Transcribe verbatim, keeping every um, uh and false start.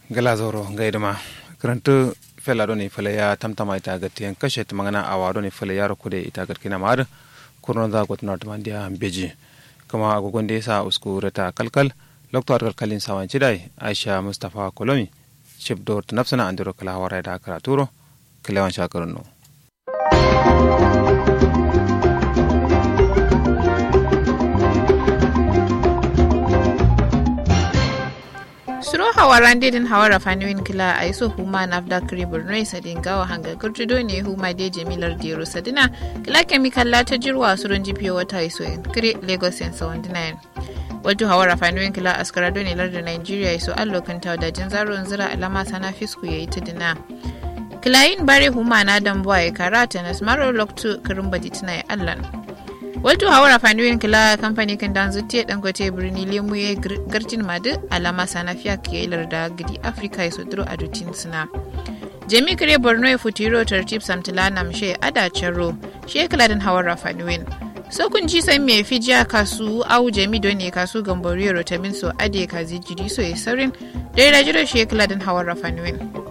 galazoro gaidama karantu fela doni fela ya tamtama ita gatti en kashe tamangana awa doni fela ya rokude ita gatkina mar kurno da gotna tamandia beji kama agogonde sa usku reta kalkal loktor kalkalin sawan chidai aisha mustafa kolomi shibdor nafsana andiro kala hawara da karaturo kalewan shakarno Suro hawaran dedin hawara faniwin kila a iso huma na afda kiri borno sadin gawa hanga gurtudo ne huma de jamilar dero sadina kila kemikal la ta jirwa surun jifiyo wata iso kiri lagos yan sawandina wato hawara faniwin kila askara ne lardin nigeria iso allokan ta wadajin zaron zira alama sana fisku ya yi ta dina kilayin bare huma na dambuwa ya karata na smaro loktu kirin baditina ya allan wato hawara faniwin kila kamfani kan dan zutte dangote birni lemu ya gartin madu alama sanafiya kiyalar da gidi afirka ya sodro a dutin suna jami kare borno ya futuro tartib samtila na mshe ada charo shekala dan hawara faniwin so kun ji san me fijiya kasu au jami don ne kasu gamboriyo rotamin so ade kazi jiri so ya saurin dai rajiro shekala dan hawara faniwin